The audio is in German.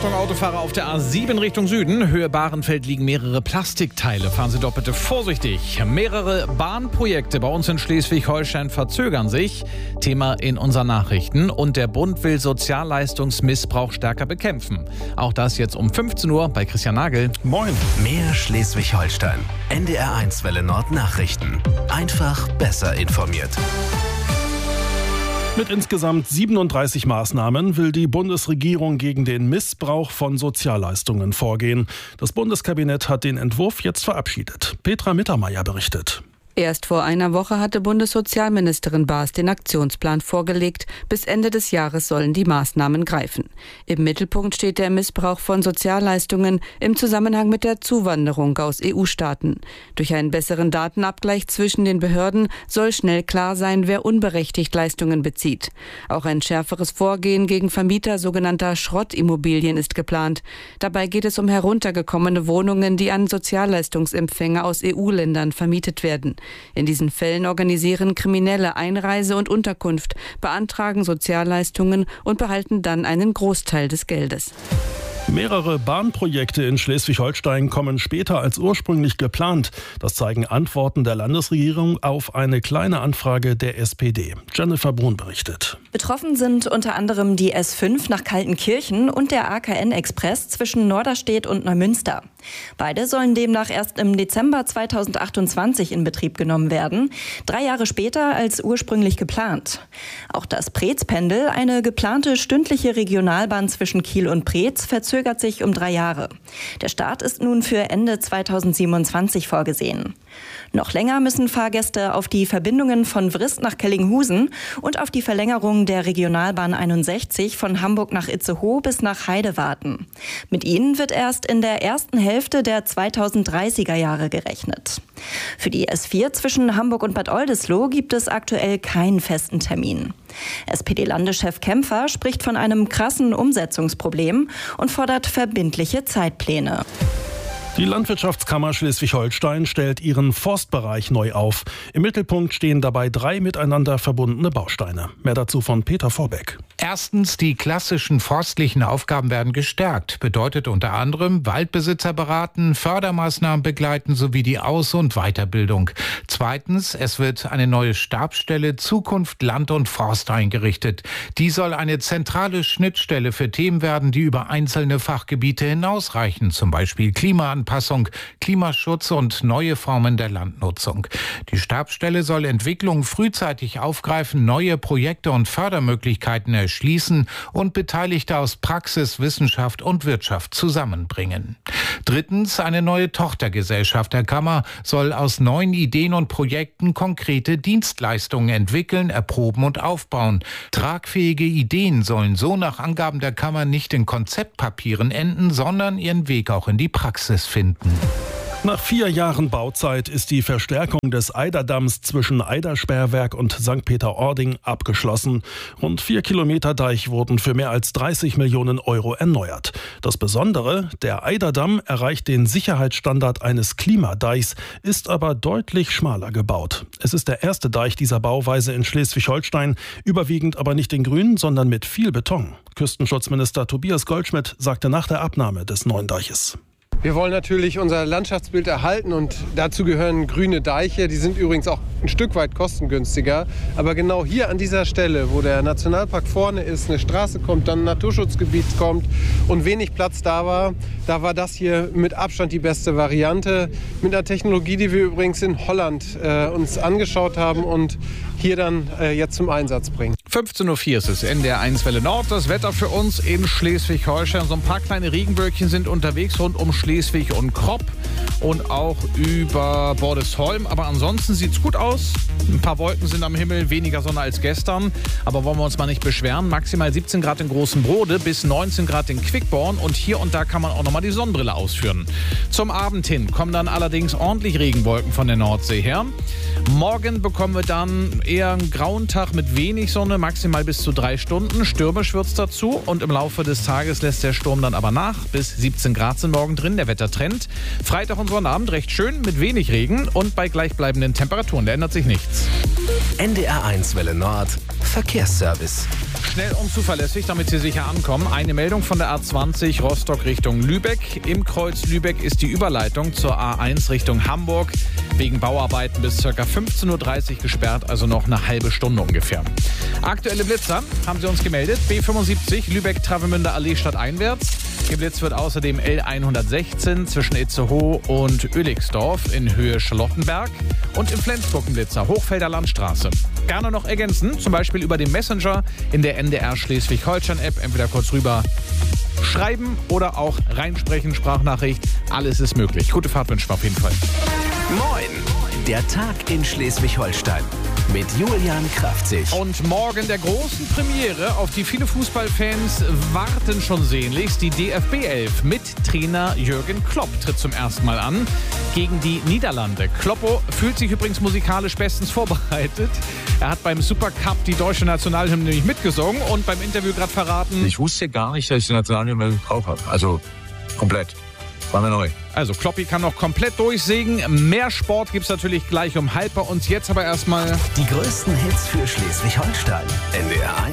Achtung, Autofahrer auf der A7 Richtung Süden. Höhe Bahrenfeld liegen mehrere Plastikteile. Fahren Sie doch bitte vorsichtig. Mehrere Bahnprojekte bei uns in Schleswig-Holstein verzögern sich. Thema in unseren Nachrichten. Und der Bund will Sozialleistungsmissbrauch stärker bekämpfen. Auch das jetzt um 15 Uhr bei Christian Nagel. Moin. Mehr Schleswig-Holstein. NDR1 Welle Nord Nachrichten. Einfach besser informiert. Mit insgesamt 37 Maßnahmen will die Bundesregierung gegen den Missbrauch von Sozialleistungen vorgehen. Das Bundeskabinett hat den Entwurf jetzt verabschiedet. Petra Mittermeier berichtet. Erst vor einer Woche hatte Bundessozialministerin Baas den Aktionsplan vorgelegt. Bis Ende des Jahres sollen die Maßnahmen greifen. Im Mittelpunkt steht der Missbrauch von Sozialleistungen im Zusammenhang mit der Zuwanderung aus EU-Staaten. Durch einen besseren Datenabgleich zwischen den Behörden soll schnell klar sein, wer unberechtigt Leistungen bezieht. Auch ein schärferes Vorgehen gegen Vermieter sogenannter Schrottimmobilien ist geplant. Dabei geht es um heruntergekommene Wohnungen, die an Sozialleistungsempfänger aus EU-Ländern vermietet werden. In diesen Fällen organisieren Kriminelle Einreise und Unterkunft, beantragen Sozialleistungen und behalten dann einen Großteil des Geldes. Mehrere Bahnprojekte in Schleswig-Holstein kommen später als ursprünglich geplant. Das zeigen Antworten der Landesregierung auf eine kleine Anfrage der SPD. Jennifer Brun berichtet. Betroffen sind unter anderem die S5 nach Kaltenkirchen und der AKN-Express zwischen Norderstedt und Neumünster. Beide sollen demnach erst im Dezember 2028 in Betrieb genommen werden, 3 Jahre später als ursprünglich geplant. Auch das Preetz-Pendel, eine geplante stündliche Regionalbahn zwischen Kiel und Preetz, verzögert sich um 3 Jahre. Der Start ist nun für Ende 2027 vorgesehen. Noch länger müssen Fahrgäste auf die Verbindungen von Vrist nach Kellinghusen und auf die Verlängerung der Regionalbahn 61 von Hamburg nach Itzehoe bis nach Heide warten. Mit ihnen wird erst in der ersten Hälfte der 2030er Jahre gerechnet. Für die S4 zwischen Hamburg und Bad Oldesloe gibt es aktuell keinen festen Termin. SPD-Landeschef Kämpfer spricht von einem krassen Umsetzungsproblem und fordert verbindliche Zeitpläne. Die Landwirtschaftskammer Schleswig-Holstein stellt ihren Forstbereich neu auf. Im Mittelpunkt stehen dabei 3 miteinander verbundene Bausteine. Mehr dazu von Peter Vorbeck. Erstens, die klassischen forstlichen Aufgaben werden gestärkt. Bedeutet unter anderem Waldbesitzer beraten, Fördermaßnahmen begleiten sowie die Aus- und Weiterbildung. Zweitens, es wird eine neue Stabsstelle Zukunft Land und Forst eingerichtet. Die soll eine zentrale Schnittstelle für Themen werden, die über einzelne Fachgebiete hinausreichen, zum Beispiel Klimaanpassung, Klimaschutz und neue Formen der Landnutzung. Die Stabsstelle soll Entwicklungen frühzeitig aufgreifen, neue Projekte und Fördermöglichkeiten erschließen und Beteiligte aus Praxis, Wissenschaft und Wirtschaft zusammenbringen. Drittens, eine neue Tochtergesellschaft der Kammer soll aus neuen Ideen und Projekten konkrete Dienstleistungen entwickeln, erproben und aufbauen. Tragfähige Ideen sollen so nach Angaben der Kammer nicht in Konzeptpapieren enden, sondern ihren Weg auch in die Praxis finden. Nach 4 Jahren Bauzeit ist die Verstärkung des Eiderdamms zwischen Eidersperrwerk und St. Peter-Ording abgeschlossen. Rund 4 Kilometer Deich wurden für mehr als 30 Millionen Euro erneuert. Das Besondere, der Eiderdamm erreicht den Sicherheitsstandard eines Klimadeichs, ist aber deutlich schmaler gebaut. Es ist der erste Deich dieser Bauweise in Schleswig-Holstein, überwiegend aber nicht in Grün, sondern mit viel Beton. Küstenschutzminister Tobias Goldschmidt sagte nach der Abnahme des neuen Deiches: Wir wollen natürlich unser Landschaftsbild erhalten und dazu gehören grüne Deiche. Die sind übrigens auch ein Stück weit kostengünstiger. Aber genau hier an dieser Stelle, wo der Nationalpark vorne ist, eine Straße kommt, dann ein Naturschutzgebiet kommt und wenig Platz da war das hier mit Abstand die beste Variante. Mit einer Technologie, die wir übrigens in Holland uns angeschaut haben und hier dann jetzt zum Einsatz bringen. 15.04 Uhr ist es, NDR1 Welle Nord. Das Wetter für uns in Schleswig-Holstein. So ein paar kleine Regenwölkchen sind unterwegs rund um Schleswig und Kropp und auch über Bordesholm. Aber ansonsten sieht es gut aus. Ein paar Wolken sind am Himmel, weniger Sonne als gestern. Aber wollen wir uns mal nicht beschweren. Maximal 17 Grad in Großen Brode bis 19 Grad in Quickborn. Und hier und da kann man auch nochmal die Sonnenbrille ausführen. Zum Abend hin kommen dann allerdings ordentlich Regenwolken von der Nordsee her. Morgen bekommen wir dann eher einen grauen Tag mit wenig Sonne, maximal bis zu 3 Stunden. Stürmisch wird's dazu und im Laufe des Tages lässt der Sturm dann aber nach. Bis 17 Grad sind morgen drin, der Wettertrend. Freitag und Sonnabend recht schön mit wenig Regen und bei gleichbleibenden Temperaturen. Da ändert sich nichts. NDR1 Welle Nord. Verkehrsservice. Schnell und zuverlässig, damit Sie sicher ankommen. Eine Meldung von der A20 Rostock Richtung Lübeck. Im Kreuz Lübeck ist die Überleitung zur A1 Richtung Hamburg wegen Bauarbeiten bis ca. 15.30 Uhr gesperrt, also noch eine halbe Stunde ungefähr. Aktuelle Blitzer haben Sie uns gemeldet. B75 Lübeck-Travemünder Allee stadteinwärts. Geblitzt wird außerdem L116 zwischen Itzehoe und Oelixdorf in Höhe Charlottenberg und im Flensburg ein Blitzer, Hochfelder Landstraße. Gerne noch ergänzen, zum Beispiel über den Messenger in der NDR Schleswig-Holstein-App, entweder kurz rüber schreiben oder auch reinsprechen, Sprachnachricht. Alles ist möglich. Gute Fahrt wünschen wir auf jeden Fall. Moin! Der Tag in Schleswig-Holstein mit Julian Kraftzig. Und morgen der großen Premiere, auf die viele Fußballfans warten schon sehnlichst. Die DFB 11 mit Trainer Jürgen Klopp tritt zum ersten Mal an gegen die Niederlande. Kloppo fühlt sich übrigens musikalisch bestens vorbereitet. Er hat beim Supercup die deutsche Nationalhymne nämlich mitgesungen und beim Interview gerade verraten: Ich wusste gar nicht, dass ich die Nationalhymne drauf habe. Also komplett. War mir neu. Also Kloppi kann noch komplett durchsägen. Mehr Sport gibt's natürlich gleich um halb bei uns. Jetzt aber erstmal die größten Hits für Schleswig-Holstein. NDR